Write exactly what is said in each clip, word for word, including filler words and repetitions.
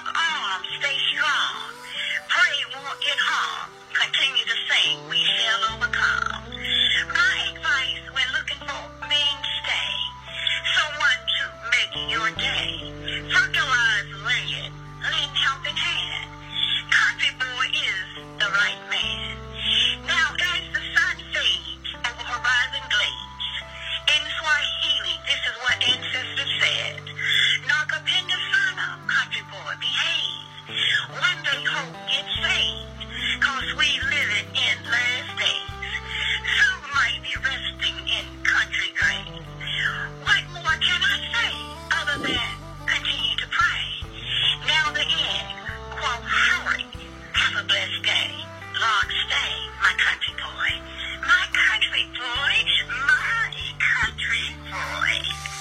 Rock on, stay strong. Pray won't get harm. Continue to sing, we shall overcome. My advice when looking for mainstay, someone to make your day. Fertilize land, lend helping hand. Country boy is the right man. Now as the sun fades over horizon glades, in Swahili, this is what ancestors said. Nakapenda sana, country boy, behave. One day hope gets saved, cause we living in last days. Some might be resting in country graves. What more can I say other than continue to pray? Now the end, quote Howard, have a blessed day. Long stay, my country boy. My country boy, my country boy.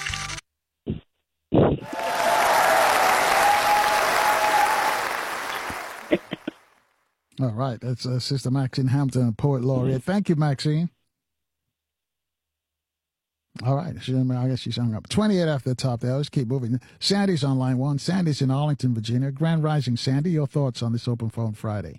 All right, that's uh, Sister Maxine Hampton, poet laureate. Thank you, Maxine. All right, she, I guess she's hung up. twenty-eight after the top there. Let's keep moving. Sandy's on line one. Sandy's in Arlington, Virginia. Grand Rising, Sandy. Your thoughts on this Open Phone Friday?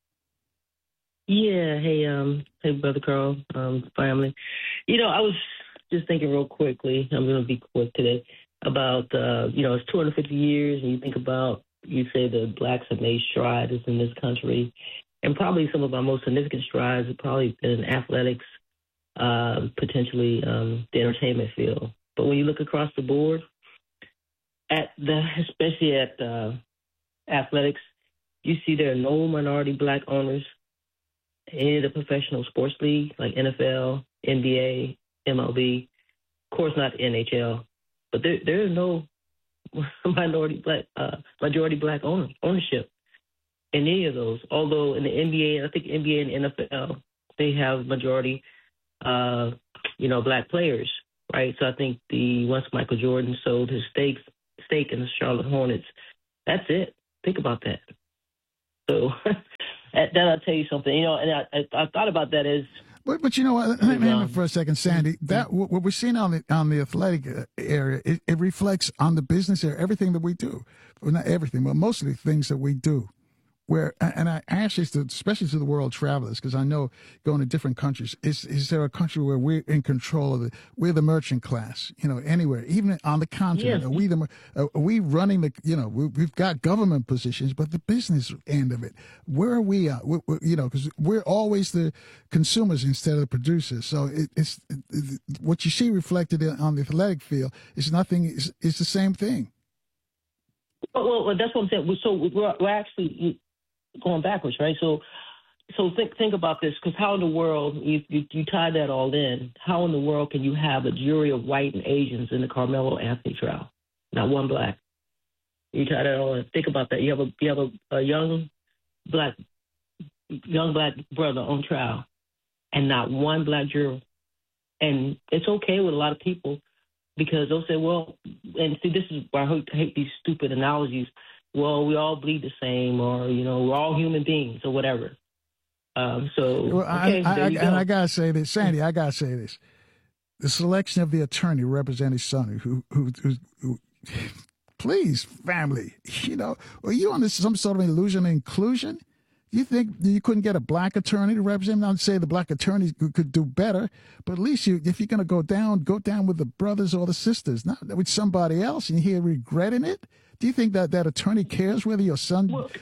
Yeah, hey, um, hey, Brother Carl, um, family. You know, I was just thinking real quickly, I'm going to be quick today, about, uh, you know, it's two hundred fifty years, and you think about, you say the blacks have made strides in this country, and probably some of our most significant strides have probably been in athletics, uh, potentially um, the entertainment field. But when you look across the board, at the especially at uh, athletics, you see there are no minority black owners in any of the professional sports league like N F L, N B A, M L B, of course not N H L, but there there is no minority black uh, majority black owner, ownership in any of those. Although in the N B A, I think N B A and N F L, they have majority, uh, you know, black players, right? So I think the once Michael Jordan sold his stake stake in the Charlotte Hornets, that's it. Think about that. So that I'll tell you something, you know, and I, I, I thought about that as. But, but you know what? Let me for a second, Sandy. That what we're seeing on the on the athletic area, it, it reflects on the business area, everything that we do. Well, not everything, but mostly things that we do. Where and I ask this, to, especially to the world travelers, because I know going to different countries, is is there a country where we're in control of it? We're the merchant class, you know, anywhere, even on the continent. Yes. Are we the are we running the, you know, we, we've got government positions, but the business end of it, where are we at? We're, we're, you know, because we're always the consumers instead of the producers. So it, it's it, what you see reflected on the athletic field is nothing. Is it's the same thing. Well, well, that's what I'm saying. So we're, we're actually going backwards, right? So, so think think about this, because how in the world you, you you tie that all in? How in the world can you have a jury of white and Asians in the Carmelo Anthony trial, not one black? You tie that all in. Think about that. You have a you have a, a young black young black brother on trial, and not one black juror. And it's okay with a lot of people, because they'll say, well, and see, this is why I hate, hate these stupid analogies. Well, we all bleed the same, or, you know, we're all human beings, or whatever. Um, so, well, okay, I, I, there you I, and go. I got to say this, Sandy, I got to say this. The selection of the attorney representing Sonny, who, who, who, who, please, family, you know, are you on this, some sort of illusion of inclusion? You think you couldn't get a black attorney to represent him? Not to say the black attorneys could, could do better, but at least you, if you're going to go down, go down with the brothers or the sisters, not with somebody else, and you're regretting it. Do you think that that attorney cares whether your son well,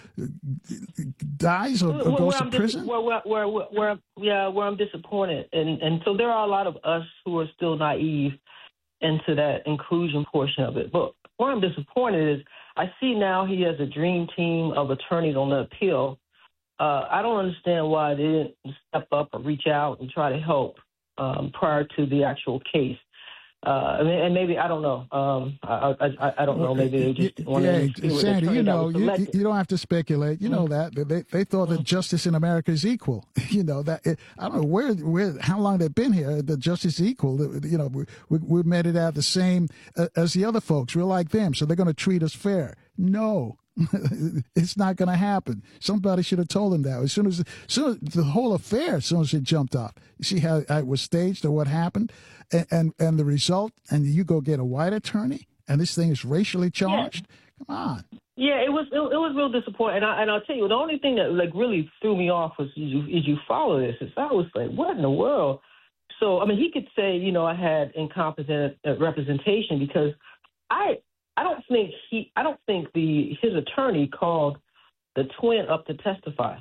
dies or, or where, goes where to I'm prison? Dis- where, where, where, where, where, yeah, where I'm disappointed. And, and so there are a lot of us who are still naive into that inclusion portion of it. But where I'm disappointed is I see now he has a dream team of attorneys on the appeal. Uh, I don't understand why they didn't step up or reach out and try to help um, prior to the actual case. Uh, and maybe, I don't know. Um, I, I, I don't know. Maybe they just want yeah, to see Sandy, you know, you, selected. you don't have to speculate. You Mm-hmm. know that they they thought that justice in America is equal. You know that it, I don't know where where how long they've been here. The justice is equal. You know, we we, we made it out the same uh, as the other folks. We're like them, so they're going to treat us fair. No. It's not going to happen. Somebody should have told them that. As soon as, as soon as the whole affair, as soon as it jumped off, you see how it was staged or what happened, and and, and the result, and you go get a white attorney, and this thing is racially charged. Yeah. Come on. Yeah, it was it, it was real disappointing, and, I, and I'll tell you, the only thing that like really threw me off was you, is you follow this. Is I was like, what in the world? So I mean, he could say, you know, I had incompetent representation because I I don't think he I don't think the his attorney called the twin up to testify.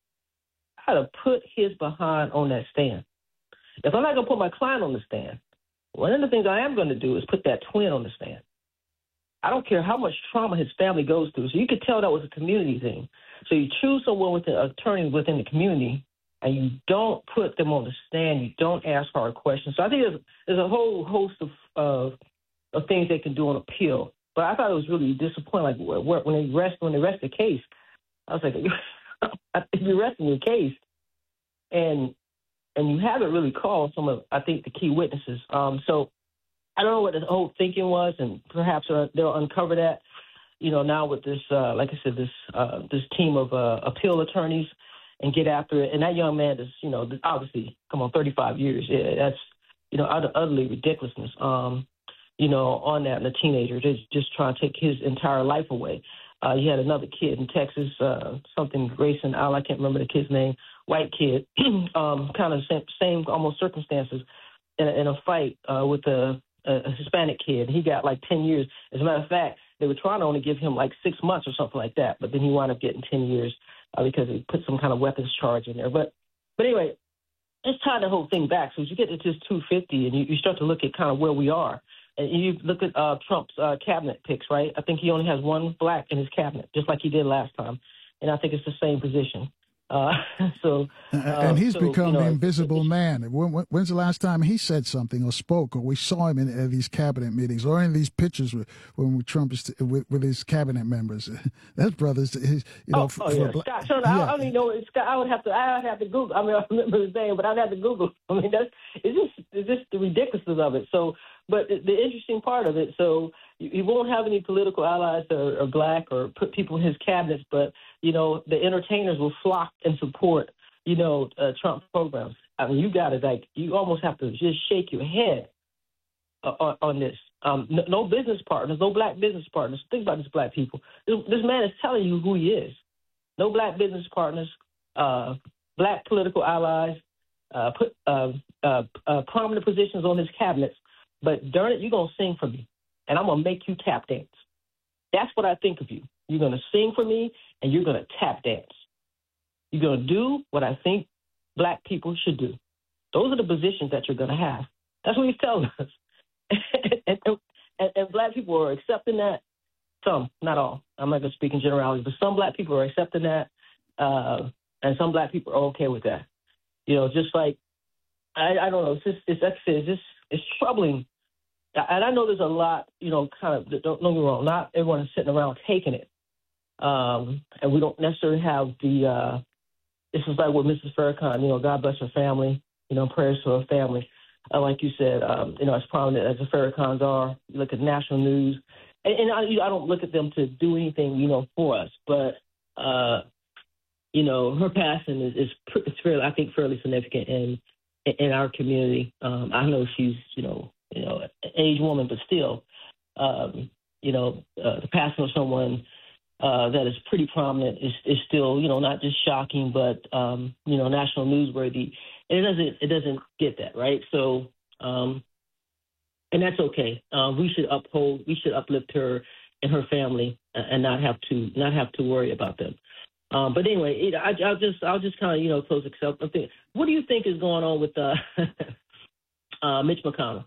I had to put his behind on that stand. If I'm not gonna put my client on the stand, one of the things I am going to do is put that twin on the stand. I don't care how much trauma his family goes through. So you could tell that was a community thing. So you choose someone with an attorney within the community, and you don't put them on the stand. You don't ask hard questions. So I think there's, there's a whole host of, of of things they can do on appeal. But I thought it was really disappointing. Like when they rest when they rest the case, I was like, if you're resting your case, and and you haven't really called some of I think the key witnesses. Um, so. I don't know what the whole thinking was, and perhaps uh, they'll uncover that, you know, now with this, uh, like I said, this uh, this team of uh, appeal attorneys and get after it. And that young man is, you know, obviously, come on, thirty-five years. Yeah, that's, you know, utter, utterly ridiculousness, um, you know, on that. And a teenager, they're just trying to take his entire life away. Uh, he had another kid in Texas, uh, something Grayson Al, I can't remember the kid's name, white kid, um, kind of same, same almost circumstances in a, in a fight uh, with a, a Hispanic kid. He got like ten years. As a matter of fact, they were trying to only give him like six months or something like that, but then he wound up getting ten years uh, because he put some kind of weapons charge in there. But but anyway, let's tie the whole thing back. So as you get to this two fifty and you, you start to look at kind of where we are, and you look at uh, Trump's uh, cabinet picks, right? I think he only has one black in his cabinet, just like he did last time. And I think it's the same position. Uh, so, uh, and he's so, become you know, the invisible man. When, when, when's the last time he said something or spoke, or we saw him in, in these cabinet meetings, or in these pictures with, when Trump is with, with his cabinet members? That brother's, his, you know. Oh, for, oh yeah, for Scott. So yeah. I, I don't even know. It's Scott, I would have to. I would have to Google. I mean, I remember his name, but I'd have to Google. I mean, that's it's just it's just the ridiculousness of it. So, but the, the interesting part of it. So you, you won't have any political allies that are, are black or put people in his cabinets, but you know the entertainers will flock and support. You know, uh, Trump programs. I mean, you got to, like, you almost have to just shake your head uh, on, on this. Um, no, no business partners, no black business partners. Think about these black people. This, this man is telling you who he is. No black business partners, uh, black political allies, uh, put uh, uh, uh, prominent positions on his cabinets. But darn it, you're going to sing for me, and I'm going to make you tap dance. That's what I think of you. You're going to sing for me, and you're going to tap dance. You're going to do what I think black people should do. Those are the positions that you're going to have. That's what he's telling us. and, and, and black people are accepting that. Some, not all. I'm not going to speak in generalities, but some black people are accepting that, uh, and some black people are okay with that. You know, just like, I, I don't know, it's just, it's, like I said, it's just, it's troubling. And I know there's a lot, you know, kind of, don't, don't get me wrong, not everyone is sitting around taking it. Um, and we don't necessarily have the, uh, this is like with Missus Farrakhan, you know, God bless her family, you know, prayers to her family. Uh, like you said, um, you know, as prominent as the Farrakhans are, you look at national news, and, and I, I don't look at them to do anything, you know, for us. But, uh, you know, her passing is, is it's fairly, I think, fairly significant in in our community. Um, I know she's, you know, you know, an aged woman, but still, um, you know, uh, the passing of someone Uh, that is pretty prominent is, is still, you know, not just shocking, but um, you know, national newsworthy. And it doesn't it doesn't get that, right? So, um, and that's okay. Uh, we should uphold, we should uplift her and her family, and not have to not have to worry about them. Um, but anyway, it, I, I'll just I'll just kind of you know close it. What do you think is going on with uh, uh, Mitch McConnell?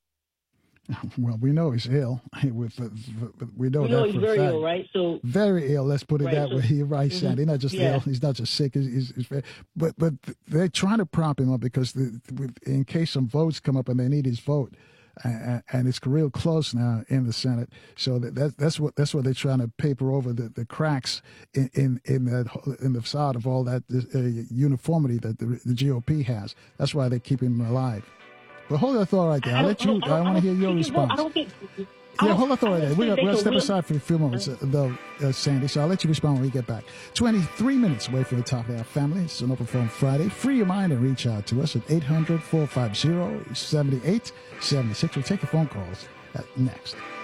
Well, we know he's ill. With, uh, we know we know that he's for very fact. ill, right? So very ill. Let's put it right, that so, way. You're right, mm-hmm. Sandy. He's not just yeah. ill. He's not just sick. He's, he's, he's very, but but they're trying to prop him up because the, in case some votes come up and they need his vote, uh, and it's real close now in the Senate. So that, that that's what that's what they're trying to paper over the, the cracks in in in, that, in the facade of all that uh, uniformity that the, the G O P has. That's why they keep him alive. But hold that thought right there. I'll let you. I, I want to hear your response. I don't think, yeah, hold that thought right there. We're going to step really, aside for a few moments, uh, though, uh, Sandy. So I'll let you respond when we get back. twenty-three minutes away from the top of our family. It's an Open Phone Friday. Free your mind and reach out to us at eight hundred, four five zero, seven eight seven six. We'll take your phone calls uh, next.